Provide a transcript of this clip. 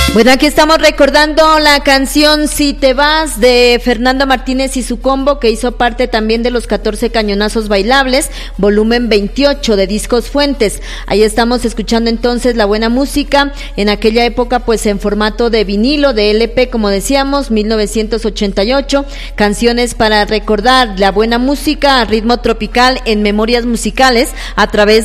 Bueno, aquí estamos recordando la canción Si te vas de Fernando Martínez y su combo, que hizo parte también de los 14 cañonazos bailables, volumen 28 de Discos Fuentes. Ahí estamos escuchando entonces la buena música, en aquella época pues en formato de vinilo, de LP, como decíamos, 1988, canciones para recordar la buena música a ritmo tropical en Memorias Musicales a través